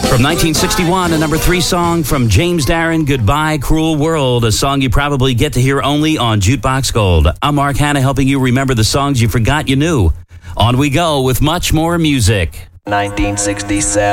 From 1961, a number 3 song from James Darren, Goodbye Cruel World, a song you probably get to hear only on Jukebox Gold. I'm Mark Hanna, helping you remember the songs you forgot you knew. On we go with much more music. 1967.